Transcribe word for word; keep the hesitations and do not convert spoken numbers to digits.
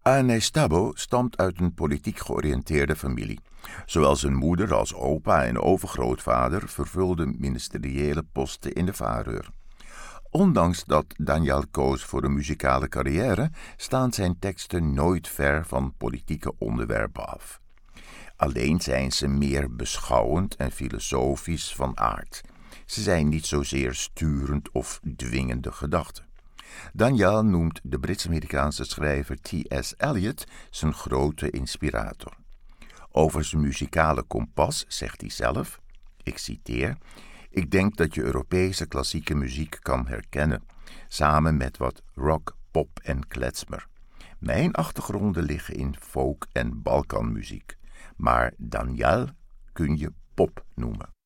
Anestabo stamt uit een politiek georiënteerde familie. Zowel zijn moeder als opa en overgrootvader vervulden ministeriële posten in de Vareur. Ondanks dat Daniel koos voor een muzikale carrière, staan zijn teksten nooit ver van politieke onderwerpen af. Alleen zijn ze meer beschouwend en filosofisch van aard. Ze zijn niet zozeer sturend of dwingende gedachten. Daniel noemt de Brits-Amerikaanse schrijver T S Eliot zijn grote inspirator. Over zijn muzikale kompas zegt hij zelf, ik citeer, ik denk dat je Europese klassieke muziek kan herkennen, samen met wat rock, pop en klezmer. Mijn achtergronden liggen in folk en Balkanmuziek, maar Daniel kun je pop noemen.